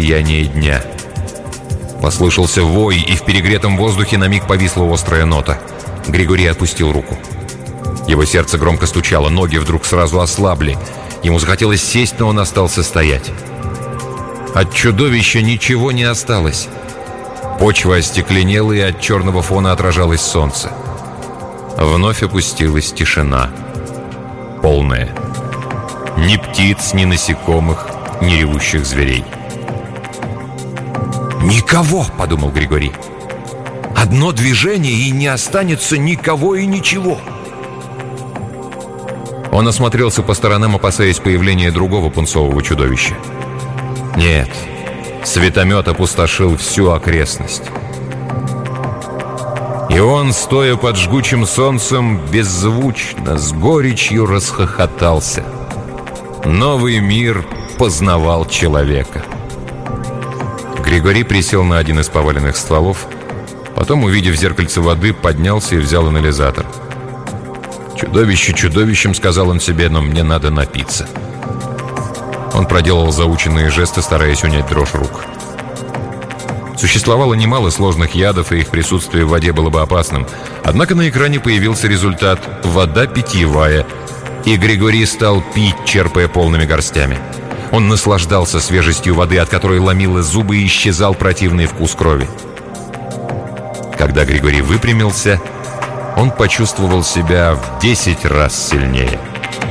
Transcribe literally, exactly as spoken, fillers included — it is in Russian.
сияние дня. Послышался вой, и в перегретом воздухе на миг повисла острая нота. Григорий отпустил руку. Его сердце громко стучало, ноги вдруг сразу ослабли. Ему захотелось сесть, но он остался стоять. От чудовища ничего не осталось. Почва остекленела, и от черного фона отражалось солнце. Вновь опустилась тишина. Полная. Ни птиц, ни насекомых, ни ревущих зверей. «Никого!» — подумал Григорий. «Одно движение, и не останется никого и ничего!» Он осмотрелся по сторонам, опасаясь появления другого пунцового чудовища. Нет, светомет опустошил всю окрестность. И он, стоя под жгучим солнцем, беззвучно, с горечью расхохотался. Новый мир познавал человека. Григорий присел на один из поваленных стволов, потом, увидев зеркальце воды, поднялся и взял анализатор. «Чудовище чудовищем», — сказал он себе, — «но мне надо напиться». Он проделал заученные жесты, стараясь унять дрожь рук. Существовало немало сложных ядов, и их присутствие в воде было бы опасным. Однако на экране появился результат «вода питьевая», и Григорий стал пить, черпая полными горстями. Он наслаждался свежестью воды, от которой ломило зубы, и исчезал противный вкус крови. Когда Григорий выпрямился, он почувствовал себя в десять раз сильнее.